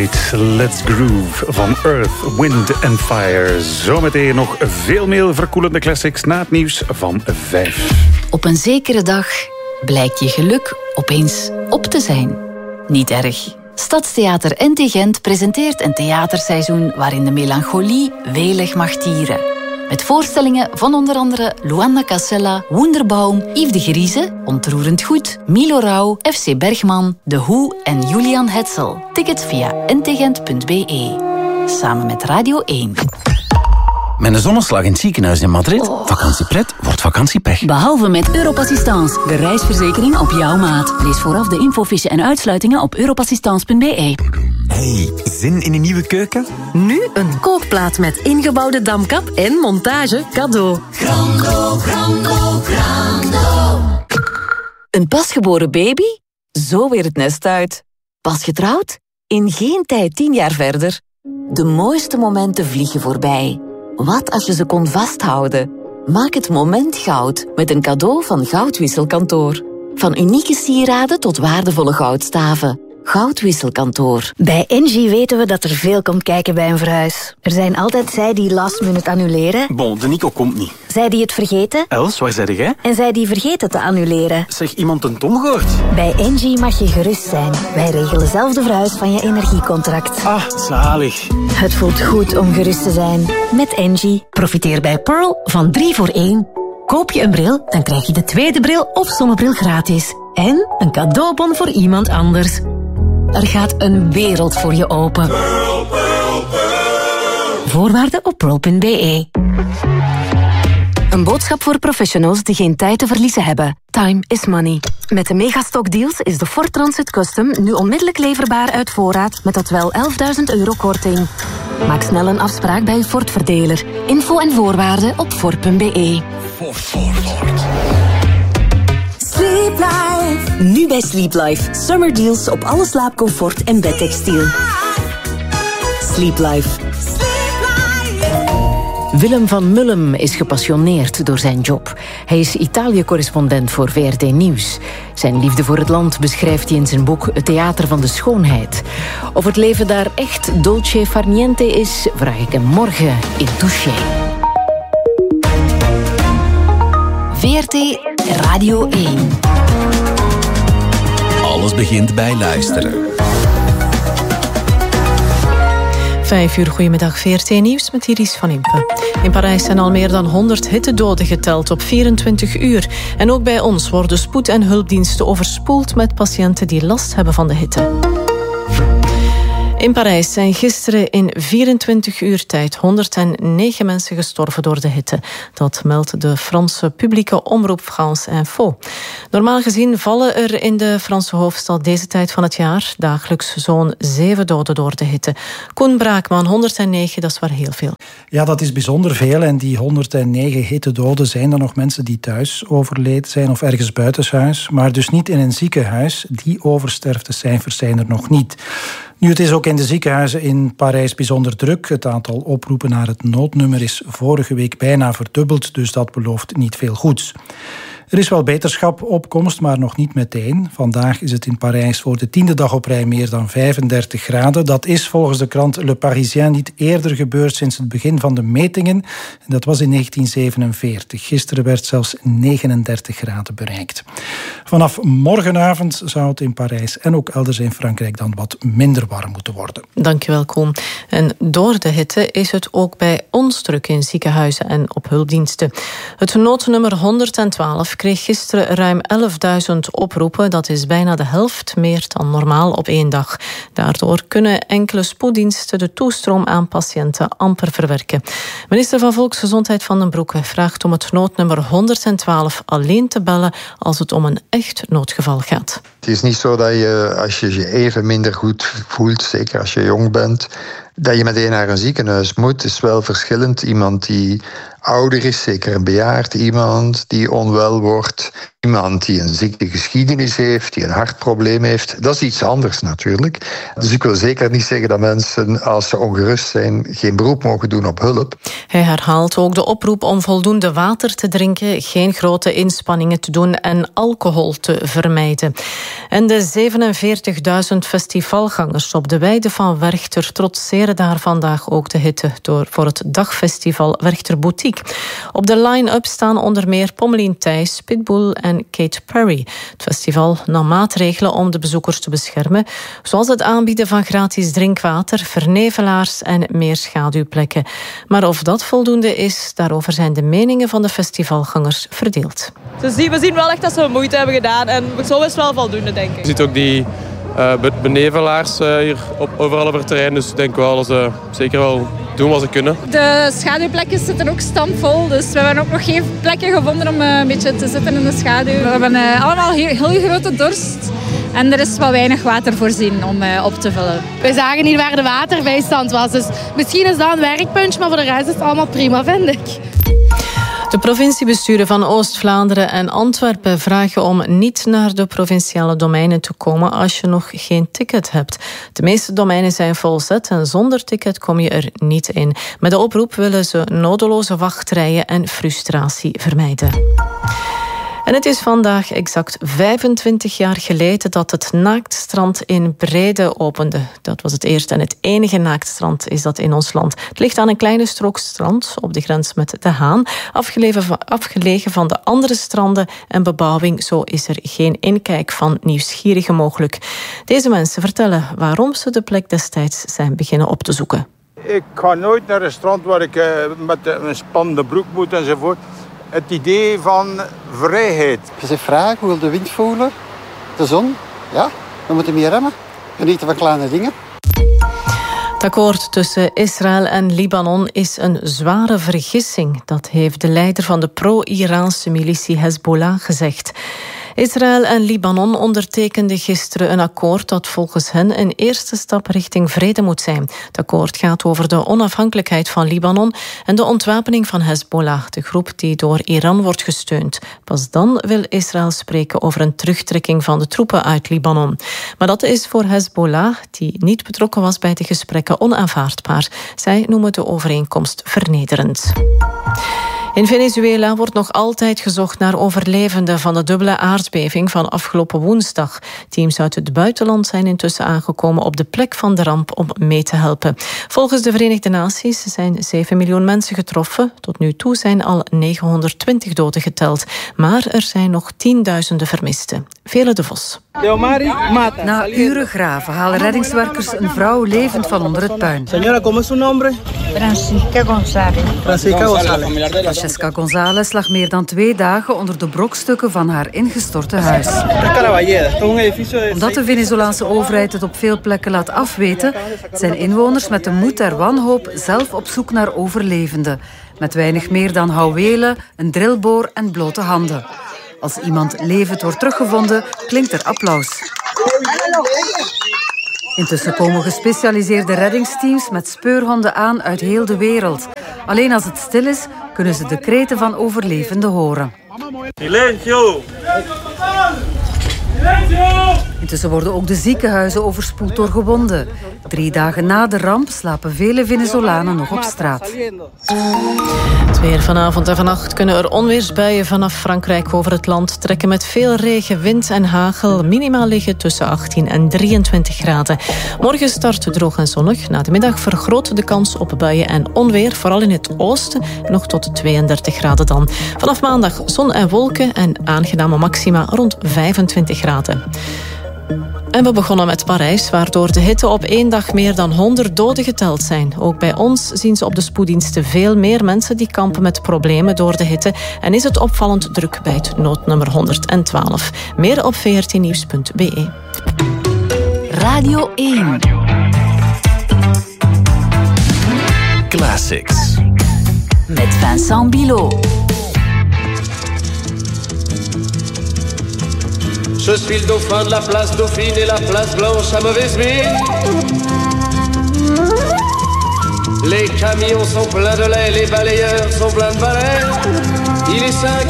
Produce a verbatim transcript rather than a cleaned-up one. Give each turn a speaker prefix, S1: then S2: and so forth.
S1: Let's Groove van Earth, Wind and Fire. Zometeen nog veel meer verkoelende classics na het nieuws van vijf.
S2: Op een zekere dag blijkt je geluk opeens op te zijn. Niet erg. Stadstheater N T Gent presenteert een theaterseizoen waarin de melancholie welig mag tieren. Met voorstellingen van onder andere Luanda Casella, Wunderbaum, Yves de Gerieze, Ontroerend Goed, Milo Rauw, F C Bergman, The Who en Julian Hetzel. Tickets via n t gent punt b e. Samen met Radio één.
S3: Met een zonneslag in het ziekenhuis in Madrid. Oh. Vakantiepret wordt vakantiepech.
S4: Behalve met Europassistance, de reisverzekering op jouw maat. Lees vooraf de infofiche en uitsluitingen op europassistance punt b e.
S5: Hey, zin in een nieuwe keuken?
S6: Nu een kookplaat met ingebouwde damkap en montage cadeau.
S7: Grando, grando, grando.
S2: Een pasgeboren baby? Zo weer het nest uit. Pas getrouwd? In geen tijd tien jaar verder. De mooiste momenten vliegen voorbij. Wat als je ze kon vasthouden? Maak het moment goud met een cadeau van Goudwisselkantoor. Van unieke sieraden tot waardevolle goudstaven. Goudwisselkantoor.
S8: Bij Engie weten we dat er veel komt kijken bij een verhuis. Er zijn altijd zij die last minute annuleren.
S5: Bon, de Nico komt niet.
S8: Zij die het vergeten.
S5: Els, waar zei jij?
S8: En zij die vergeten te annuleren.
S5: Zeg, iemand een Tom gehoord?
S8: Bij Engie mag je gerust zijn. Wij regelen zelf de verhuis van je energiecontract.
S5: Ah, zalig.
S8: Het voelt goed om gerust te zijn. Met Engie.
S9: Profiteer bij Pearl van drie voor één. Koop je een bril, dan krijg je de tweede bril of zonnebril gratis. En een cadeaubon voor iemand anders. Er gaat een wereld voor je open.
S7: Pearl, Pearl, Pearl.
S9: Voorwaarden op pearl punt b e.
S6: Een boodschap voor professionals die geen tijd te verliezen hebben. Time is money. Met de Megastock Deals is de Ford Transit Custom nu onmiddellijk leverbaar uit voorraad met tot wel elfduizend euro korting. Maak snel een afspraak bij uw Ford-verdeler. Info en voorwaarden op ford punt b e.
S7: Ford, Ford, Ford.
S4: Sleep Life. Nu bij Sleep Life. Summer deals op alle slaapcomfort en bedtextiel. Sleep Life.
S9: Willem van Mullum is gepassioneerd door zijn job. Hij is Italië-correspondent voor V R T Nieuws. Zijn liefde voor het land beschrijft hij in zijn boek Het Theater van de Schoonheid. Of het leven daar echt dolce far niente is, vraag ik hem morgen in Touché.
S2: V R T Radio één.
S3: Alles begint bij luisteren.
S10: Vijf uur, goedemiddag, V R T Nieuws met Iris van Impe. In Parijs zijn al meer dan honderd hittedoden geteld op vierentwintig uur. En ook bij ons worden spoed- en hulpdiensten overspoeld met patiënten die last hebben van de hitte. In Parijs zijn gisteren in vierentwintig uur tijd honderdnegen mensen gestorven door de hitte. Dat meldt de Franse publieke omroep France Info. Normaal gezien vallen er in de Franse hoofdstad deze tijd van het jaar dagelijks zo'n zeven doden door de hitte. Koen Braakman, honderdnegen, dat is wel heel veel.
S11: Ja, dat is bijzonder veel. En die honderdnegen hittedoden zijn er nog mensen die thuis overleden zijn of ergens buitenshuis, maar dus niet in een ziekenhuis. Die oversterftecijfers zijn er nog niet. Nu, het is ook in de ziekenhuizen in Parijs bijzonder druk. Het aantal oproepen naar het noodnummer is vorige week bijna verdubbeld, dus dat belooft niet veel goeds. Er is wel beterschap op komst, maar nog niet meteen. Vandaag is het in Parijs voor de tiende dag op rij meer dan vijfendertig graden. Dat is volgens de krant Le Parisien niet eerder gebeurd sinds het begin van de metingen. En dat was in negentien zevenenveertig. Gisteren werd zelfs negenendertig graden bereikt. Vanaf morgenavond zou het in Parijs en ook elders in Frankrijk dan wat minder warm moeten worden.
S10: Dankjewel, Koen. En door de hitte is het ook bij ons druk in ziekenhuizen en op hulpdiensten. Het noodnummer honderdtwaalf kreeg gisteren ruim elfduizend oproepen. Dat is bijna de helft meer dan normaal op één dag. Daardoor kunnen enkele spoeddiensten de toestroom aan patiënten amper verwerken. Minister van Volksgezondheid Van den Broeke vraagt om het noodnummer honderdtwaalf alleen te bellen als het om een echt noodgeval gaat.
S12: Het is niet zo dat je, als je je even minder goed voelt, zeker als je jong bent, dat je meteen naar een ziekenhuis moet. Het is wel verschillend. Iemand die ouder is, zeker een bejaard iemand, die onwel wordt, Iemand die een zieke geschiedenis heeft, die een hartprobleem heeft, dat is iets anders natuurlijk. Dus ik wil zeker niet zeggen dat mensen, als ze ongerust zijn, geen beroep mogen doen op hulp.
S10: Hij herhaalt ook de oproep om voldoende water te drinken, geen grote inspanningen te doen en alcohol te vermijden. En de zevenenveertigduizend festivalgangers op de weide van Werchter trotseren daar vandaag ook de hitte door voor het dagfestival Werchter Boutique. Op de line-up staan onder meer Pommelien Thijs, Pitbull en Katy Perry. Het festival nam maatregelen om de bezoekers te beschermen, zoals het aanbieden van gratis drinkwater, vernevelaars en meer schaduwplekken. Maar of dat voldoende is, daarover zijn de meningen van de festivalgangers verdeeld.
S13: Dus we zien wel echt dat ze moeite hebben gedaan en zo is het wel voldoende, denk ik.
S14: Je ziet ook die uh, benevelaars uh, hier op, overal op het terrein, dus ik denk wel dat ze zeker wel doen wat ze kunnen.
S15: De schaduwplekjes zitten ook stampvol, dus we hebben ook nog geen plekje gevonden om uh, een beetje te zitten in de schaduw. We hebben uh, allemaal heel, heel grote dorst en er is wat weinig water voorzien om uh, op te vullen.
S16: We zagen niet waar de waterbijstand was, dus misschien is dat een werkpuntje, maar voor de rest is het allemaal prima, vind ik.
S10: De provinciebesturen van Oost-Vlaanderen en Antwerpen vragen om niet naar de provinciale domeinen te komen als je nog geen ticket hebt. De meeste domeinen zijn volzet en zonder ticket kom je er niet in. Met de oproep willen ze nodeloze wachtrijen en frustratie vermijden. En het is vandaag exact vijfentwintig jaar geleden dat het naaktstrand in Breede opende. Dat was het eerste en het enige naaktstrand is dat in ons land. Het ligt aan een kleine strook strand op de grens met De Haan, afgelegen van, afgelegen van de andere stranden en bebouwing. Zo is er geen inkijk van nieuwsgierigen mogelijk. Deze mensen vertellen waarom ze de plek destijds zijn beginnen op te zoeken.
S17: Ik ga nooit naar een strand waar ik uh, met een spannende broek moet enzovoort. Het idee van vrijheid.
S18: Je zegt vraag, hoe wil de wind voelen? De zon? Ja, we moeten meer remmen. Genieten van kleine dingen.
S10: Het akkoord tussen Israël en Libanon is een zware vergissing. Dat heeft de leider van de pro-Iraanse militie Hezbollah gezegd. Israël en Libanon ondertekenden gisteren een akkoord dat volgens hen een eerste stap richting vrede moet zijn. Het akkoord gaat over de onafhankelijkheid van Libanon en de ontwapening van Hezbollah, de groep die door Iran wordt gesteund. Pas dan wil Israël spreken over een terugtrekking van de troepen uit Libanon. Maar dat is voor Hezbollah, die niet betrokken was bij de gesprekken, onaanvaardbaar. Zij noemen de overeenkomst vernederend. In Venezuela wordt nog altijd gezocht naar overlevenden van de dubbele aardbeving van afgelopen woensdag. Teams uit het buitenland zijn intussen aangekomen op de plek van de ramp om mee te helpen. Volgens de Verenigde Naties zijn zeven miljoen mensen getroffen. Tot nu toe zijn al negenhonderdtwintig doden geteld. Maar er zijn nog tienduizenden vermisten. Vele de Vos.
S19: Na uren graven halen reddingswerkers een vrouw levend van onder het puin.
S20: Señora, ¿cómo es su nombre?
S19: Francisca González.
S20: Francisca González.
S19: Francesca González lag meer dan twee dagen onder de brokstukken van haar ingestorte huis. Omdat de Venezolaanse overheid het op veel plekken laat afweten, zijn inwoners met de moed der wanhoop zelf op zoek naar overlevenden. Met weinig meer dan houwelen, een drillboor en blote handen. Als iemand levend wordt teruggevonden, klinkt er applaus. Intussen komen gespecialiseerde reddingsteams met speurhonden aan uit heel de wereld. Alleen als het stil is, kunnen ze de kreten van overlevenden horen.
S20: Silencio!
S19: Intussen worden ook de ziekenhuizen overspoeld door gewonden. Drie dagen na de ramp slapen vele Venezolanen nog op straat.
S10: Het weer vanavond en vannacht kunnen er onweersbuien vanaf Frankrijk over het land trekken met veel regen, wind en hagel. Minimaal liggen tussen achttien en drieëntwintig graden. Morgen start droog en zonnig. Na de middag vergroot de kans op buien en onweer, vooral in het oosten, nog tot tweeëndertig graden dan. Vanaf maandag zon en wolken en aangename maxima rond vijfentwintig graden. En we begonnen met Parijs, waar door de hitte op één dag meer dan honderd doden geteld zijn. Ook bij ons zien ze op de spoeddiensten veel meer mensen die kampen met problemen door de hitte. En is het opvallend druk bij het noodnummer honderdtwaalf. Meer op v r t nieuws punt b e.
S2: Radio één.
S7: Classics.
S2: Met Vincent Bilot.
S21: Je suis le dauphin de la place Dauphine et la place Blanche à mauvaise mine. Les camions sont pleins de lait, les balayeurs sont pleins de balais. Il est cinq